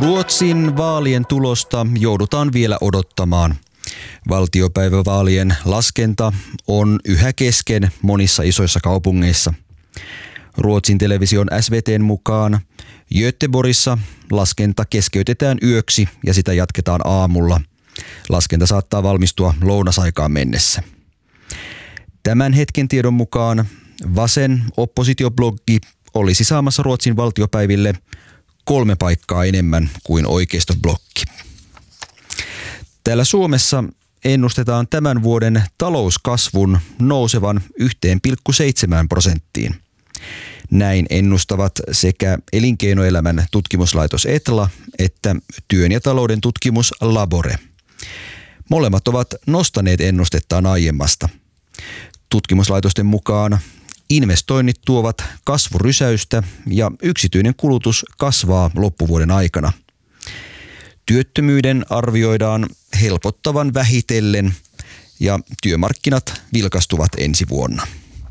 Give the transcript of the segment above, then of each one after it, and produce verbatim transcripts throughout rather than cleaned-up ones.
Ruotsin vaalien tulosta joudutaan vielä odottamaan. Valtiopäivävaalien laskenta on yhä kesken monissa isoissa kaupungeissa. Ruotsin television S V T:n mukaan Göteborgissa laskenta keskeytetään yöksi ja sitä jatketaan aamulla. Laskenta saattaa valmistua lounasaikaan mennessä. Tämän hetken tiedon mukaan Vasen oppositiobloggi olisi saamassa Ruotsin valtiopäiville kolme paikkaa enemmän kuin oikeistoblokki. Täällä Suomessa ennustetaan tämän vuoden talouskasvun nousevan yksi pilkku seitsemän prosenttiin. Näin ennustavat sekä elinkeinoelämän tutkimuslaitos Etla että työn ja talouden tutkimus Labore. Molemmat ovat nostaneet ennustettaan aiemmasta. Tutkimuslaitosten mukaan investoinnit tuovat kasvurysäystä ja yksityinen kulutus kasvaa loppuvuoden aikana. Työttömyyden arvioidaan helpottavan vähitellen ja työmarkkinat vilkastuvat ensi vuonna.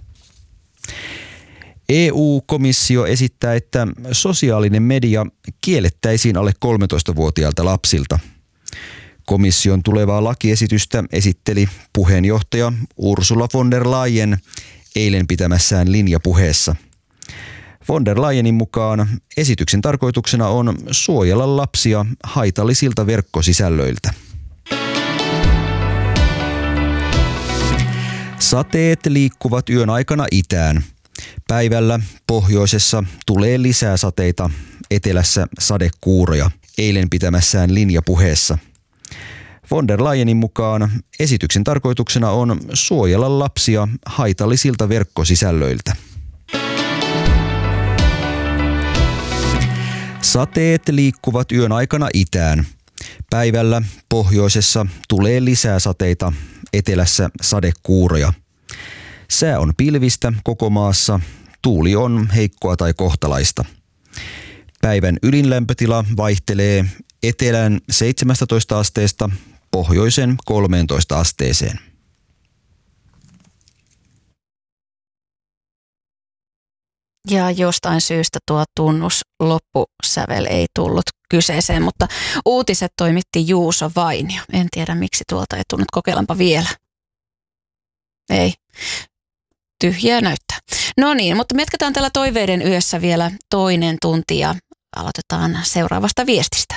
E U-komissio esittää, että sosiaalinen media kiellettäisiin alle kolmetoistavuotiailta lapsilta. Komission tulevaa lakiesitystä esitteli puheenjohtaja Ursula von der Leyen eilen pitämässään linjapuheessa. Von der Leyenin mukaan esityksen tarkoituksena on suojella lapsia haitallisilta verkkosisällöiltä. Sateet liikkuvat yön aikana itään. Päivällä pohjoisessa tulee lisää sateita, etelässä sadekuuroja, eilen pitämässään linjapuheessa. Von der Leyenin mukaan esityksen tarkoituksena on suojella lapsia haitallisilta verkkosisällöiltä. Sateet liikkuvat yön aikana itään. Päivällä pohjoisessa tulee lisää sateita, etelässä sadekuuroja. Sää on pilvistä koko maassa, tuuli on heikkoa tai kohtalaista. Päivän ylinlämpötila vaihtelee etelän seitsemästätoista asteesta pohjoisen kolmeentoista asteeseen. Ja jostain syystä tuo tunnus loppusävel ei tullut kyseeseen, mutta uutiset toimitti Juuso Vainio. En tiedä miksi tuolta ei tullut, kokeillaanpa vielä. Ei, tyhjää näyttää. No niin, mutta me jatketaan täällä Toiveiden yössä vielä toinen tunti ja aloitetaan seuraavasta viestistä.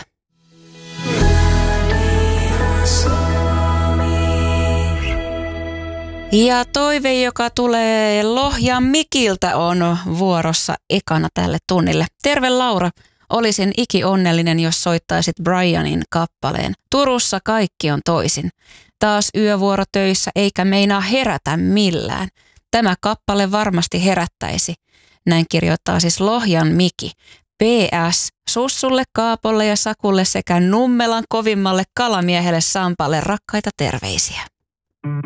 Ja toive, joka tulee Lohjan Mikiltä, on vuorossa ekana tälle tunnille. Terve Laura, olisin ikionnellinen, jos soittaisit Brianin kappaleen. Turussa kaikki on toisin. Taas yövuoro töissä eikä meinaa herätä millään. Tämä kappale varmasti herättäisi. Näin kirjoittaa siis Lohjan Miki. P S. Sussulle, Kaapolle ja Sakulle sekä Nummelan kovimmalle kalamiehelle Sampalle rakkaita terveisiä.